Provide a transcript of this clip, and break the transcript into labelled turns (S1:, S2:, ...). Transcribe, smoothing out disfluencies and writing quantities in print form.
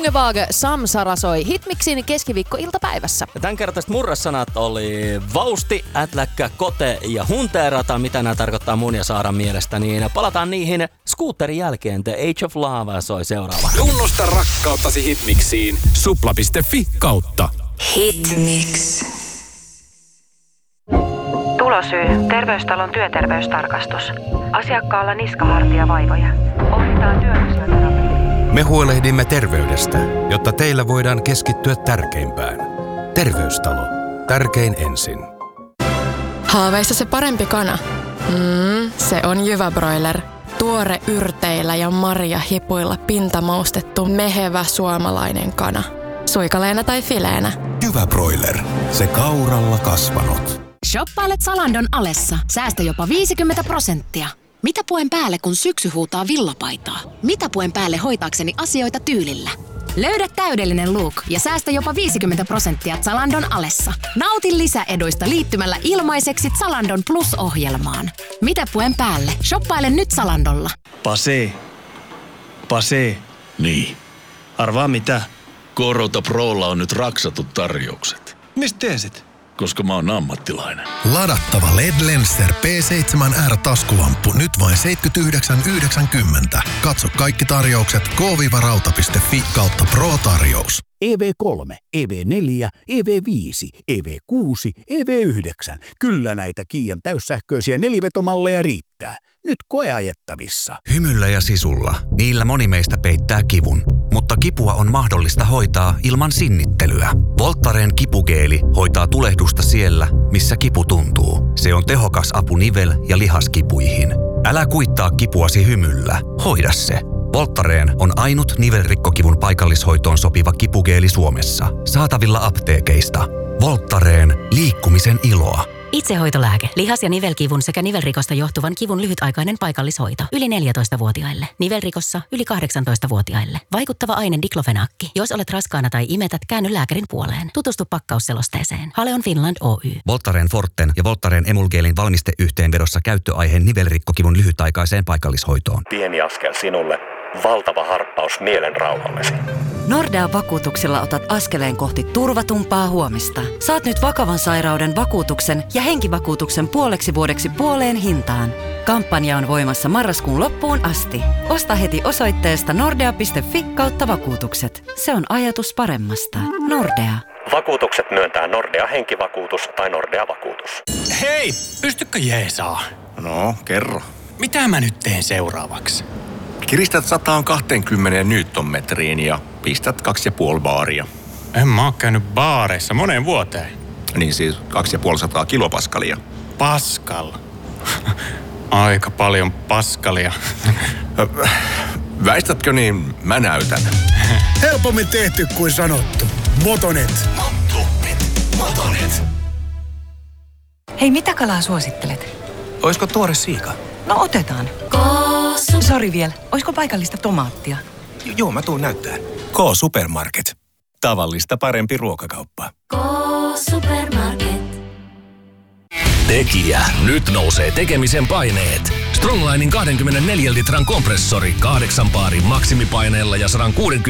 S1: Ungevaag Samsara soi Hitmixin keskiviikko-iltapäivässä.
S2: Ja tämänkertaiset murresanat oli vausti, ätläkkä, kote ja hunteerata. Mitä nämä tarkoittaa mun ja Saaran mielestä, niin palataan niihin Scooterin jälkeen. The Age of Love soi seuraava.
S3: Tunnusta rakkauttasi Hitmixiin. Supla.fi/.
S4: Hitmix.
S5: Tulosyy. Terveystalon työterveystarkastus. Asiakkaalla niskahartia vaivoja. Ohjataan työfysioterapiaan.
S6: Me huolehdimme terveydestä, jotta teillä voidaan keskittyä tärkeimpään. Terveystalo. Tärkein ensin.
S7: Haaveissa se parempi kana? Se on Jyväbroiler. Tuore yrteillä ja marjahipuilla pintamaustettu mehevä suomalainen kana. Suikaleena tai fileenä.
S6: Jyväbroiler. Se kauralla kasvanut.
S8: Shoppailet Zalandon alessa. Säästä jopa 50%. Mitä puen päälle, kun syksy huutaa villapaitaa? Mitä puen päälle hoitaakseni asioita tyylillä? Löydä täydellinen look ja säästä jopa 50% Zalandon alessa. Nauti lisäeduista liittymällä ilmaiseksi Zalandon Plus-ohjelmaan. Mitä puen päälle? Shoppaile nyt Zalandolla.
S9: Pase.
S10: Niin.
S9: Arvaa mitä?
S10: Korota Prolla on nyt raksatut tarjoukset.
S9: Mistä tiesit?
S10: Koska mä oon ammattilainen.
S6: Ladattava LED Lenser P7R taskulamppu nyt vain 79,90. Katso kaikki tarjoukset k-rauta.fi/pro-tarjous.
S11: EV3, EV4, EV5, EV6, EV9. Kyllä näitä Kiian täyssähköisiä nelivetomalleja riittää. Nyt koeajettavissa.
S6: Hymyllä ja sisulla. Niillä moni meistä peittää kivun. Mutta kipua on mahdollista hoitaa ilman sinnittelyä. Voltaren kipugeeli hoitaa tulehdusta siellä, missä kipu tuntuu. Se on tehokas apu nivel- ja lihaskipuihin. Älä kuittaa kipuasi hymyllä. Hoida se. Voltaren on ainut nivelrikkokivun paikallishoitoon sopiva kipugeeli Suomessa. Saatavilla apteekeista. Voltaren. Liikkumisen iloa.
S8: Itsehoitolääke. Lihas- ja nivelkivun sekä nivelrikosta johtuvan kivun lyhytaikainen paikallishoito. Yli 14-vuotiaille. Nivelrikossa yli 18-vuotiaille. Vaikuttava aine diklofenaakki. Jos olet raskaana tai imetät, käänny lääkärin puoleen. Tutustu pakkausselosteeseen. Haleon Finland Oy.
S6: Voltaren Forten ja Voltaren Emulgeelin valmisteyhteenvedossa käyttöaiheen nivelrikkokivun lyhytaikaiseen paikallishoitoon.
S12: Pieni askel sinulle. Valtava harppaus mielen rauhallesi.
S4: Nordea vakuutuksilla otat askeleen kohti turvatumpaa huomista. Saat nyt vakavan sairauden vakuutuksen ja henkivakuutuksen puoleksi vuodeksi puoleen hintaan. Kampanja on voimassa marraskuun loppuun asti. Osta heti osoitteesta nordea.fi/vakuutukset. Se on ajatus paremmasta. Nordea.
S12: Vakuutukset myöntää Nordea henkivakuutus tai Nordea vakuutus.
S9: Hei, pystykö jeesaa?
S13: No, kerro.
S9: Mitä mä nyt teen seuraavaksi?
S13: Kiristät 120 newtonmetriin ja pistät 2,5 baaria.
S9: En mä oo käynyt baareissa moneen vuoteen.
S13: Niin siis 250 kilopaskalia.
S9: Paskal. Aika paljon paskalia.
S13: Väistätkö niin mä näytän.
S11: Helpommin tehty kuin sanottu. Motonet.
S4: Hei, mitä kalaa suosittelet?
S13: Oisko tuore siika?
S4: No otetaan. Sori vielä. Oisko paikallista tomaattia?
S13: Joo, mä tuun näyttää. K-Supermarket. Tavallista parempi ruokakauppa.
S8: K-Supermarket.
S3: Tekijä. Nyt nousee tekemisen paineet. Stronglinin 24 litran kompressori 8 baarin maksimipaineella ja 160